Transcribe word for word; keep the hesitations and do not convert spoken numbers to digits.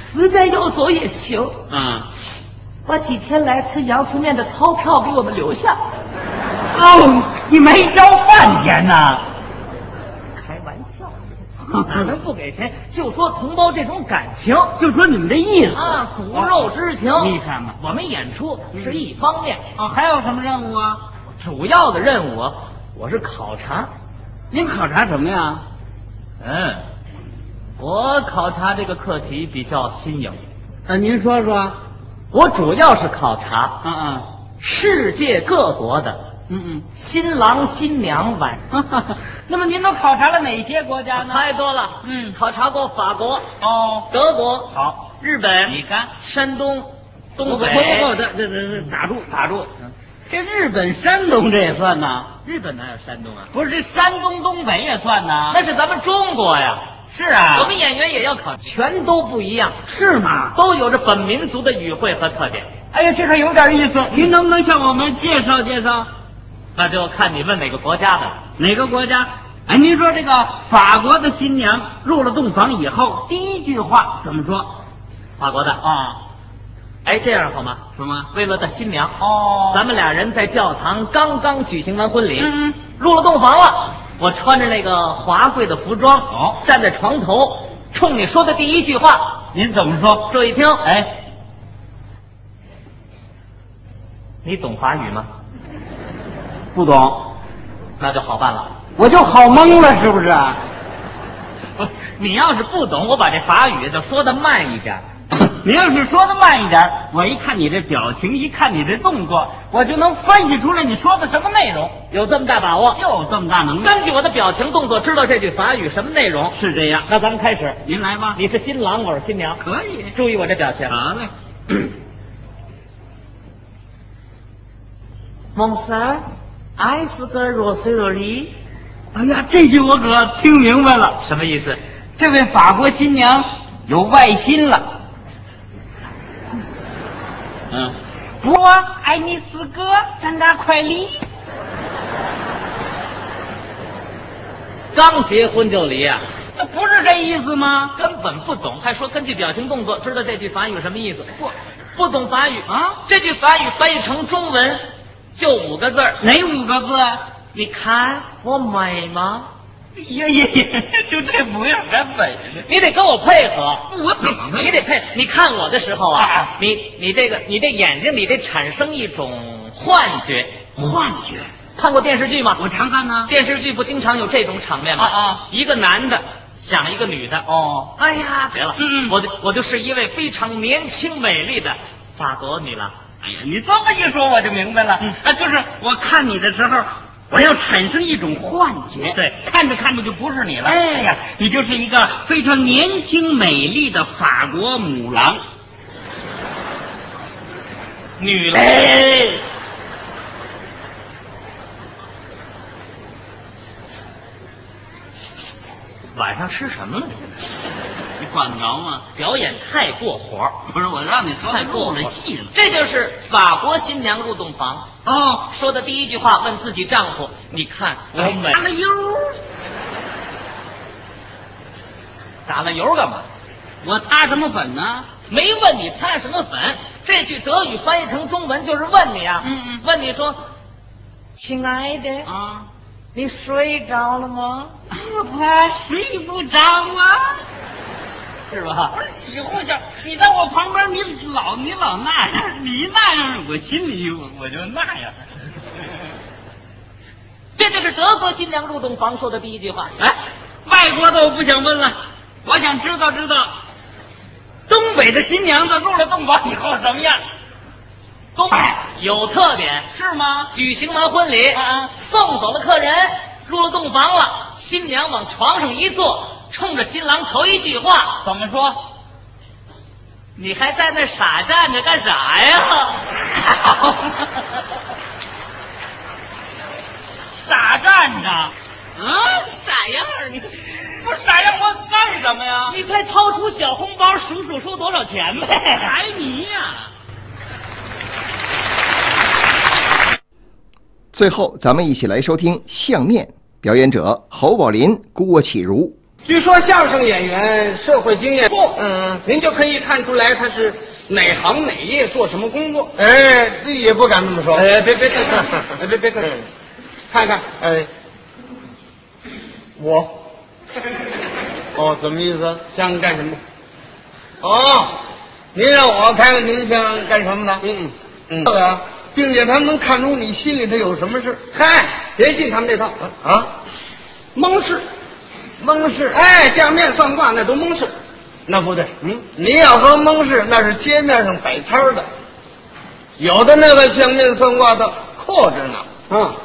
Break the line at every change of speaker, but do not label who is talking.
实在要走也行
啊，
把几天来吃阳春面的钞票给我们留下。
哦，你没交饭钱呢？
开玩笑，哪能不给钱？就说同胞这种感情，
就说你们这意思
啊，骨肉之情。
你看嘛，
我们演出是一方面
啊，还有什么任务啊？
主要的任务我是考察。
您考察什么呀？
嗯，我考察这个课题比较新颖。
呃，您说说。
我主要是考察，
嗯嗯，
世界各国的，
嗯嗯，
新郎新娘晚。
那么您都考察了哪些国家呢？
太多了。
嗯，
考察过法国、
哦，
德国、
好，
日本，
你看，
山东、东北。
不不不，这这这打住打住。这日本、山东这也算呐？
日本哪有山东啊？
不是，这山东、东北也算呐？
那是咱们中国呀。
是啊，
我们演员也要考，全都不一样。
是吗？
都有着本民族的语汇和特点。
哎呀，这还有点意思。您能不能向我们介绍介绍？
那就看你问哪个国家的。
哪个国家？哎，您说这个法国的新娘入了洞房以后，第一句话怎么说？
法国的
啊。
哎，这样好吗？
什么？
为了的新娘
哦，
咱们俩人在教堂刚刚举行完婚礼，
嗯嗯，
入了洞房了。我穿着那个华贵的服装，
哦，
站在床头，冲你说的第一句话，
您怎么说？
注意听。
哎，
你懂法语吗？
不懂，
那就好办了。
我就好懵了，是不是？
不，你要是不懂，我把这法语就说的慢一点。
你要是说的慢一点，我一看你这表情，一看你这动作，我就能分析出来你说的什么内容。
有这么大把握？
就这么大能力。
根据我的表情动作，知道这句法语什么内容。
是这样。
那咱们开始。
您来吧。
你是新郎，我是新娘。
可以。
注意我这表情。
好嘞。
Mon cher, est-ce que vous êtes？
哎呀，这句我可听明白了。
什么意思？
这位法国新娘有外心了。嗯，我爱你四个，咱俩快离。
刚结婚就离啊？
那不是这意思吗？
根本不懂，还说根据表情动作知道这句法语什么意思？不，不懂法语
啊？
这句法语翻译成中文就五个字儿。
哪五个字啊？
你看我美吗？
呀呀呀！就这模样还美呢？
你得跟我配合。
我怎么配？
你得配。你看我的时候啊，
啊
你你这个你这眼睛里得产生一种幻觉。
幻觉？
看过电视剧吗？
我常看呢。
电视剧不经常有这种场面吗？
啊啊！
一个男的想一个女的。
哦。
哎呀，别了，
嗯嗯，
我就我就是一位非常年轻美丽的法国女郎。
哎呀，你这么一说我就明白了。嗯啊，就是我看你的时候，我要产生一种幻觉。
对，
看着看着就不是你了。
哎呀，
你就是一个非常年轻美丽的法国母狼。
女郎。
哎，
晚上吃什么了？
你管得着吗？
表演太过火。
不是，我让你说
太
入
过了
了戏了。
这就是法国新娘入洞房
哦，
说的第一句话，问自己丈夫：“你看我美？”
打了油，
打了油干嘛？
我擦什么粉呢？
没问你擦什么粉。这句德语翻译成中文就是问你啊，
嗯嗯
问你说：“亲爱的，
啊，
你睡着了吗？”
我睡不着啊。
是吧？
不是起哄笑，你在我旁边，你老你老那样，你那样，我心里我我就那样。
这就是德国新娘入洞房说的第一句话。
哎，外国的我不想问了，我想知道知道，东北的新娘子入了洞房以后什么样？
东北有特点
是吗？
举行完婚礼，
啊啊
送走了客人，入了洞房了，新娘往床上一坐，冲着新郎头一句话，
怎么说？
你还在那傻站着干啥呀？
傻站着，
嗯，傻样儿你。
不是傻样，我干什么呀？
你快掏出小红包数数收多少钱呗！
财迷呀！
最后，咱们一起来收听相面，表演者侯宝林、郭启儒。 据说相声演员社会经验多，
嗯，
您就可以看出来他是哪行哪业做什么工作。
哎，这也不敢这么说。
哎，别别客气，哎，别别客气，看看，
哎，我，哦，怎么意思？
想干什么？
哦，您让我看看您想干什么呢？
嗯嗯，
这个，并且他能看出你心里头有什么事。
嗨，别进他们这套
啊，
蒙事。
蒙事，
哎，相面算卦那都蒙事。
那不对，
嗯，
你要说蒙事，那是街面上摆摊的，有的那个相面算卦的阔着呢。
嗯。